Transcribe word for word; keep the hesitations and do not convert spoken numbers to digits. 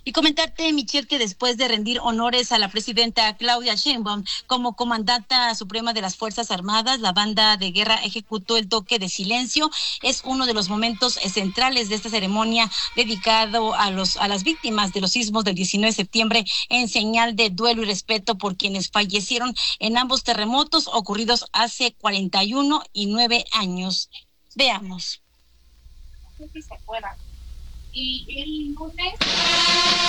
Y comentarte, Michelle, que después de rendir honores a la presidenta Claudia Sheinbaum como comandanta suprema de las Fuerzas Armadas, la banda de guerra ejecutó el toque de silencio. Es uno de los momentos centrales de esta ceremonia dedicado a los a las víctimas de los sismos del diecinueve de septiembre, en señal de duelo y respeto por quienes fallecieron en ambos terremotos ocurridos hace cuarenta y uno y nueve años. Veamos. Y el lunes